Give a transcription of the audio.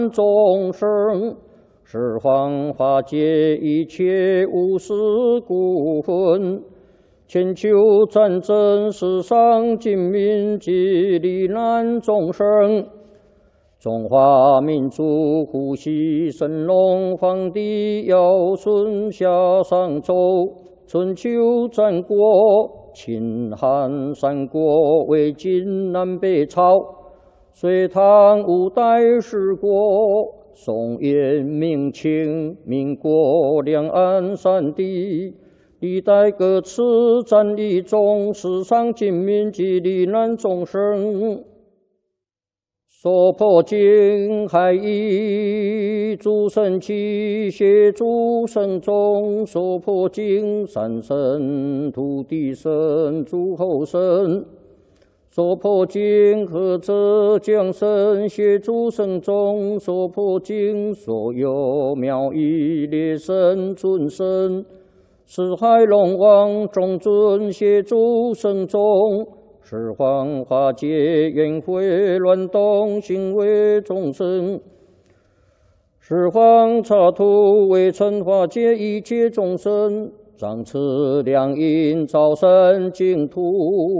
众生，十方化解一切无私故分。千秋战争，世上尽民及罹难众生。中华民族呼吸神龙，皇帝尧舜夏商周，春秋战国，秦汉三国，魏晋南北朝，隋唐五代十国，宋元明清，民国两岸三地。历代各次战役中，世上尽民及罹难众生。说破经海义，诸神奇，协诸神众。说破经三神，土地神，诸候神。说破经合者降神，协诸神众。说破经所有妙义，列神尊神。四海龙王众尊，协诸神众。十方化解冤会乱动，行为众生。十方刹土为尘化解一切众生，掌持良因，造生净土。